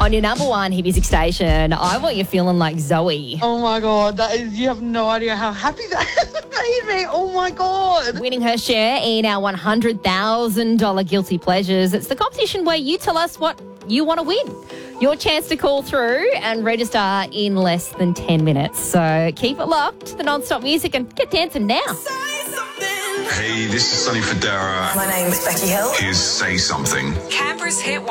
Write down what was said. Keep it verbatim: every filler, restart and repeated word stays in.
on your number one hit music station. I want you feeling like Zoe. Oh, my God. That is, you have no idea how happy that made me. Oh, my God. Winning her share in our one hundred thousand dollars Guilty Pleasures. It's the competition where you tell us what you want to win. Your chance to call through and register in less than ten minutes. So keep it locked to the non-stop music and get dancing now. Hey, this is Sonny Fodera. My name's Becky Hill. Here's Say Something. Canberra's hit